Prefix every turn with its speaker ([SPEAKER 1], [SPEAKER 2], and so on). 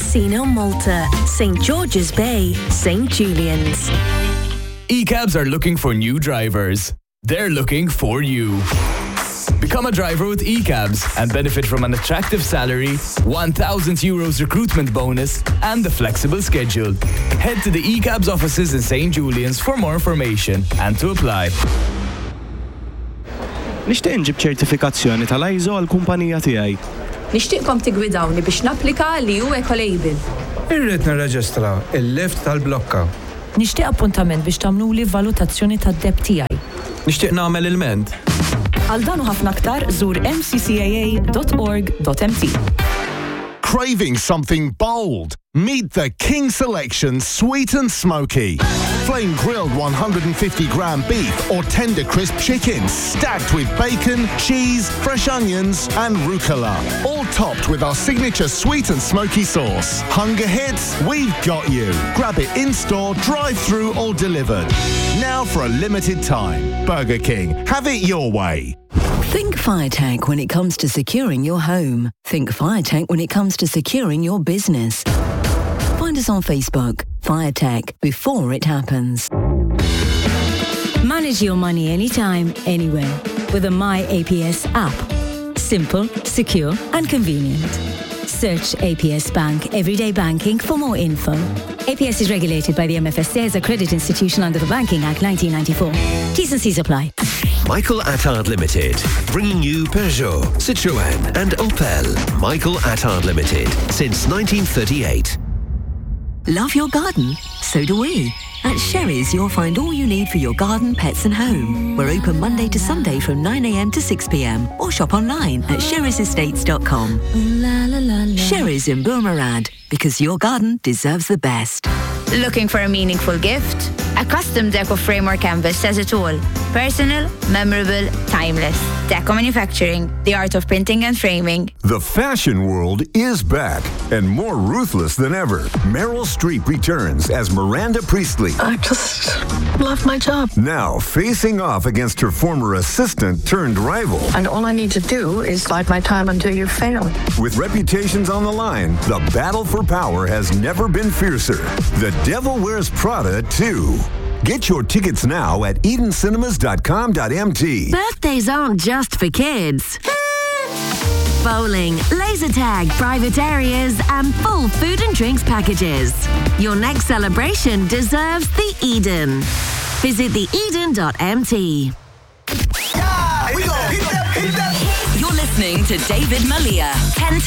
[SPEAKER 1] Casino Malta, St George's Bay, St Julian's.
[SPEAKER 2] eCabs are looking for new drivers. They're looking for you. Become a driver with eCabs and benefit from an attractive salary, €1,000 recruitment bonus, and the flexible schedule. Head to the eCabs offices in St Julian's for more information and to apply.
[SPEAKER 3] Nixtieq inġib ċertifikazzjoni tal-ISO għall-kumpanija tiegħi.
[SPEAKER 4] Nixtieqkom tigwidawni biex napplika li hu Ecolabel.
[SPEAKER 5] Irrid nirreġistra il-lift tal-blokka.
[SPEAKER 6] Nixtieq appuntament biex tagħmluli valutazzjoni tad-debt tiegħi.
[SPEAKER 3] Nixtieq nagħmel il-ment.
[SPEAKER 6] Għal dan u ħafna aktar żur mccaa.org.mt.
[SPEAKER 7] Craving something bold? Meet the King Selection Sweet and Smoky. Flame grilled 150-gram beef or tender crisp chicken stacked with bacon, cheese, fresh onions and rucola. All topped with our signature sweet and smoky sauce. Hunger hits? We've got you. Grab it in-store, drive-through or delivered. Now for a limited time. Burger King. Have it your way.
[SPEAKER 8] Think FireTech when it comes to securing your home. Think FireTech when it comes to securing your business. Find us on Facebook. FireTech, before it happens.
[SPEAKER 1] Manage your money anytime, anywhere with the My APS app. Simple, secure and convenient. Search APS Bank Everyday Banking for more info. APS is regulated by the MFSA as a credit institution under the Banking Act 1994. T's and C's apply.
[SPEAKER 9] Michael Attard Limited, bringing you Peugeot, Citroën and Opel. Michael Attard Limited, since 1938.
[SPEAKER 8] Love your garden? So do we. At Sherry's, you'll find all you need for your garden, pets and home. We're open Monday to Sunday from 9 a.m. to 6 p.m. or shop online at sherry'sestates.com. Sherry's in Burmarad, because your garden deserves the best.
[SPEAKER 4] Looking for a meaningful gift? A custom Deco frame or canvas says it all. Personal, memorable, timeless. Deco Manufacturing, the art of printing and framing.
[SPEAKER 10] The fashion world is back and more ruthless than ever. Meryl Streep returns as Miranda Priestley.
[SPEAKER 11] I just love my job.
[SPEAKER 10] Now facing off against her former assistant turned rival.
[SPEAKER 11] And all I need to do is bide my time until you fail.
[SPEAKER 10] With reputations on the line, the battle for power has never been fiercer. The Devil Wears Prada 2. Get your tickets now at EdenCinemas.com.mt.
[SPEAKER 12] Birthdays aren't just for kids. Bowling, laser tag, private areas, and full food and drinks packages. Your next celebration deserves the Eden. Visit theeden.mt.
[SPEAKER 13] Yeah, we go hit that.
[SPEAKER 14] You're listening to David Malia, 10